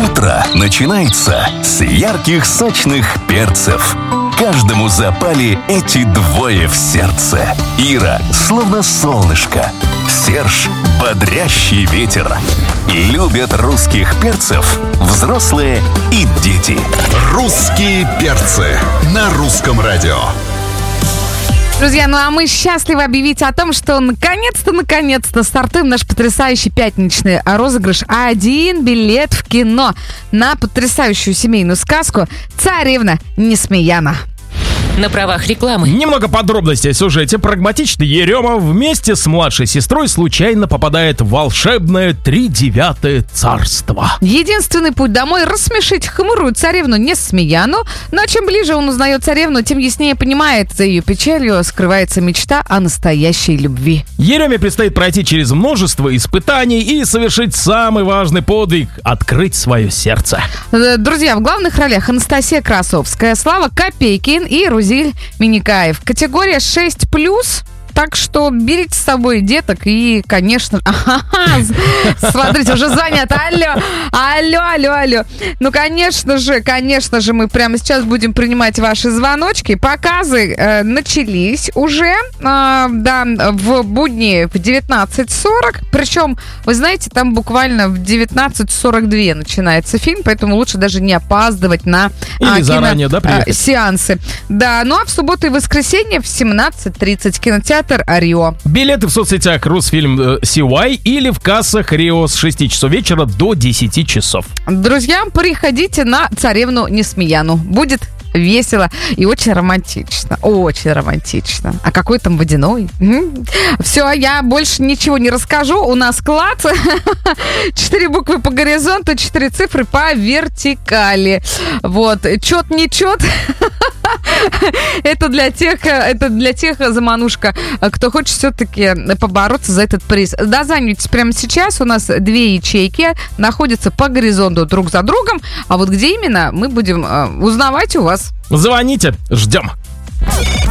Утро начинается с ярких сочных перцев. Каждому запали эти двое в сердце. Ира словно солнышко, Серж бодрящий ветер. Любят русских перцев взрослые и дети. Русские перцы на русском радио. Друзья, ну а мы счастливы объявить о том, что наконец-то стартуем наш потрясающий пятничный розыгрыш. 1 билет в кино на потрясающую семейную сказку «Царевна Несмеяна». На правах рекламы. Немного подробностей о сюжете. Прагматичный Ерема вместе с младшей сестрой случайно попадает в волшебное 39-е царство. Единственный путь домой — рассмешить хмурую царевну Несмеяну. Но чем ближе он узнает царевну, тем яснее понимает, за ее печалью скрывается мечта о настоящей любви. Ереме предстоит пройти через множество испытаний и совершить самый важный подвиг — открыть свое сердце. Друзья, в главных ролях Анастасия Красовская, Слава Копейкин и Рузиль Миникаев. Категория 6+. Так что берите с собой деток и, конечно... Смотрите, уже занято. Алло. Ну, конечно же, мы прямо сейчас будем принимать ваши звоночки. Показы начались уже, в будни в 19:40. Причем, вы знаете, там буквально в 19:42 начинается фильм, поэтому лучше даже не опаздывать на сеансы. Да, ну а в субботу и воскресенье в 17:30 кинотеатр Рио. Билеты в соцсетях Русфильм CY или в кассах Рио с 6 часов вечера до 10 часов. Друзья, приходите на «Царевну Несмеяну». Будет весело и очень романтично. Очень романтично. А какой там водяной? Все, я больше ничего не расскажу. У нас клад. 4 буквы по горизонту, 4 цифры по вертикали. Вот. Чет-нечет. Это для тех, заманушка, кто хочет все-таки побороться за этот приз. Дозванивайтесь прямо сейчас. У нас 2 ячейки находятся по горизонту друг за другом. А вот где именно, мы будем узнавать у вас. Звоните, ждем.